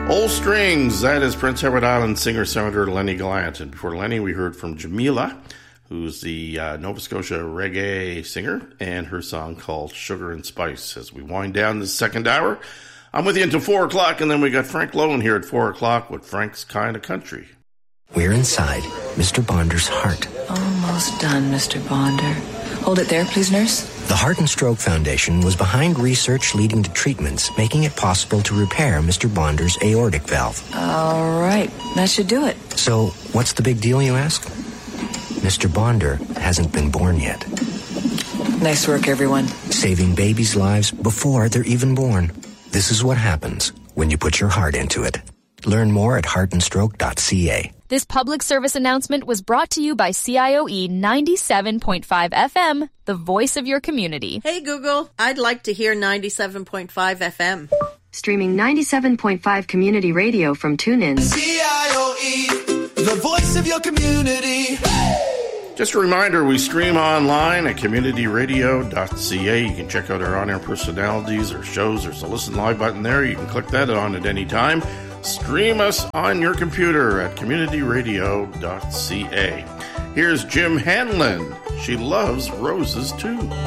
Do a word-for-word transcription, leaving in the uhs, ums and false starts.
Old Strings, that is Prince Edward Island singer-songwriter Lenny Gallant. And before Lenny, we heard from Jamila, who's the uh, Nova Scotia reggae singer, and her song called Sugar and Spice. As we wind down the second hour, I'm with you until four o'clock, and then we got Frank Lowen here at four o'clock with Frank's Kind of Country. We're inside Mister Bonder's heart. Almost done, Mister Bonder. Hold it there, please, nurse. The Heart and Stroke Foundation was behind research leading to treatments making it possible to repair Mister Bonder's aortic valve. All right, that should do it. So, what's the big deal, you ask? Mister Bonder hasn't been born yet. Nice work, everyone. Saving babies' lives before they're even born. This is what happens when you put your heart into it. Learn more at heart and stroke dot c a. This public service announcement was brought to you by C I O E ninety-seven point five F M, the voice of your community. Hey Google, I'd like to hear ninety-seven point five F M. Streaming ninety-seven point five community radio from TuneIn. C I O E, the voice of your community. Just a reminder, we stream online at community radio dot c a. You can check out our on-air personalities or shows. There's a listen live button there. You can click that on at any time. Stream us on your computer at community radio dot c a. Here's Jim Hanlon. She loves roses too.